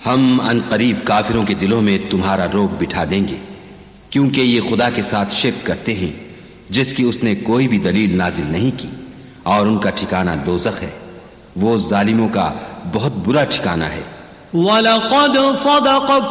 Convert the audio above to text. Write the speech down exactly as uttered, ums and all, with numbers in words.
हम अनकरीब काफिरों के दिलों में तुम्हारा रोब बिठा देंगे, क्योंकि ये खुदा के साथ शिर्क करते हैं जिसकी उसने कोई भी दलील नाजिल नहीं की, और उनका ठिकाना दोज़ख है। वो जालिमों का बहुत बुरा ठिकाना है।